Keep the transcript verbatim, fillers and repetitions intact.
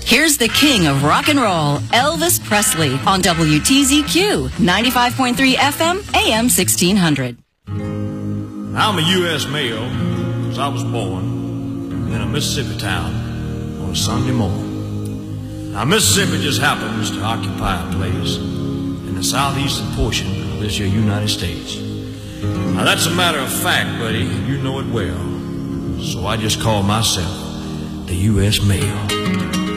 Here's the king of rock and roll, Elvis Presley, on W T Z Q, ninety-five point three F M, A M sixteen hundred. I'm a U S male because I was born in a Mississippi town on a Sunday morning. Now, Mississippi just happens to occupy a place in the southeastern portion of this here United States. Now, that's a matter of fact, buddy, and you know it well. So I just call myself the U S male.